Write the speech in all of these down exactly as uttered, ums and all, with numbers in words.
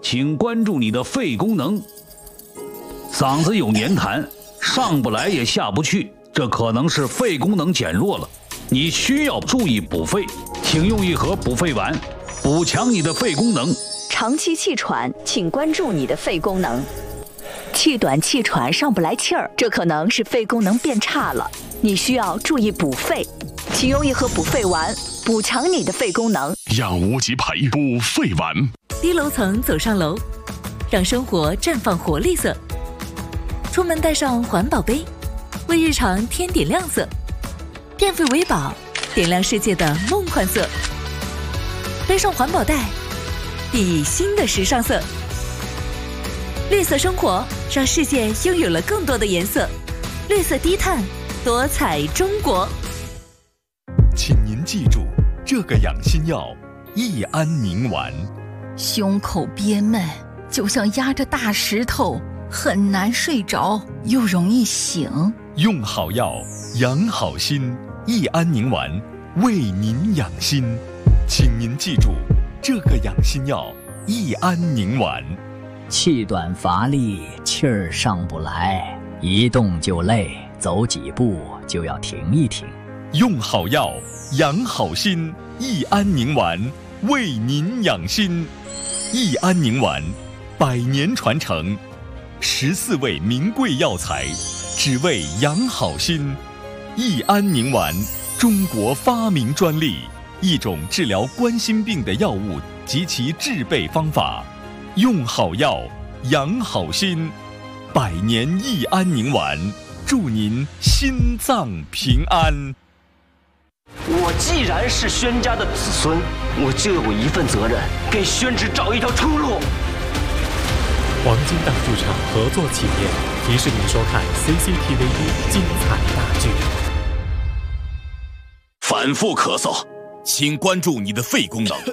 请关注你的肺功能。嗓子有黏痰，上不来也下不去，这可能是肺功能减弱了，你需要注意补肺，请用一盒补肺丸，补强你的肺功能。 长期气喘，请关注你的肺功能。气短气喘上不来气儿，这可能是肺功能变差了，你需要注意补肺，请用一盒补肺丸，补强你的肺功能。 养无极培补肺丸。 低楼层走上楼，让生活绽放活力色。出门带上环保杯，为日常添点亮色。电费为宝，点亮世界的梦幻色。背上环保袋，熠熠新的时尚色。绿色生活，让世界拥有了更多的颜色。绿色低碳，多彩中国。 请您记住，这个养心药益安宁丸。 胸口憋闷，就像压着大石头，很难睡着，又容易醒。 用好药，养好心，益安宁丸为您养心。请您记住，这个养心药益安宁丸。 气短乏力，气儿上不来，一动就累，走几步就要停一停。 用好药，养好心，益安宁丸为您养心。益安宁丸，百年传承，十四味名贵药材，只为养好心。益安宁丸，中国发明专利，一种治疗冠心病的药物及其制备方法。用好药，养好心，百年益安宁丸，祝您心脏平安。 我既然是宣家的子孙，我就有一份责任，给宣旨找一条出路。 黄金档剧场合作企业提示您收看 C C T V 一精彩大剧。 反复咳嗽，请关注你的肺功能。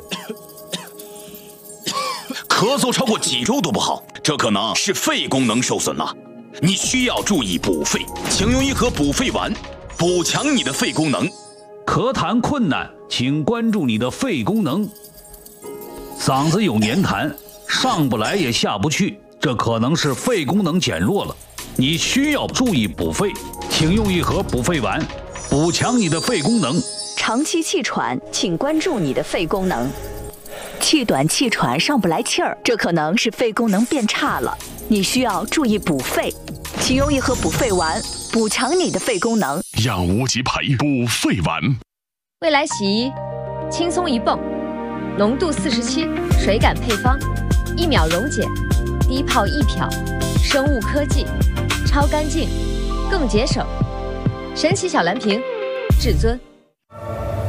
咳嗽超过几周都不好，这可能是肺功能受损了，你需要注意补肺，请用一盒补肺丸，补强你的肺功能。 咳痰困难，请关注你的肺功能。嗓子有黏痰，上不来也下不去，这可能是肺功能减弱了，你需要注意补肺，请用一盒补肺丸，补强你的肺功能。 长期气喘，请关注你的肺功能。气短气喘上不来气儿，这可能是肺功能变差了，你需要注意补肺，请用一盒补肺丸，补强你的肺功能。 养无极培补肺丸。 未来洗衣，轻松一泵，浓度四十七，水感配方，一秒溶解，低泡一漂，生物科技，超干净，更节省。神奇小蓝瓶，至尊。